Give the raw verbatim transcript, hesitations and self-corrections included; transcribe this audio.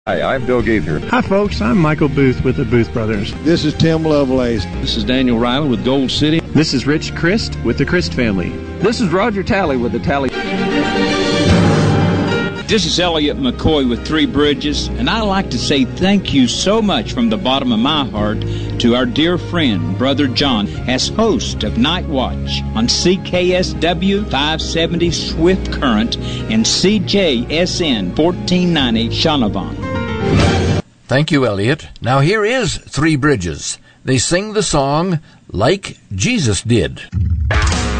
Hi, I'm Bill Gaither. Hi, folks. I'm Michael Booth with the Booth Brothers. This is Tim Lovelace. This is Daniel Riley with Gold City. This is Rich Christ with the Christ family. This is Roger Talley with the Talley. This is Elliot McCoy with Three Bridges, and I'd like to say thank you so much from the bottom of my heart to our dear friend, Brother John, as host of Night Watch on C K S W five seventy Swift Current and C J S N fourteen ninety Shaunavon. Thank you, Elliot. Now here is Three Bridges. They sing the song Like Jesus Did.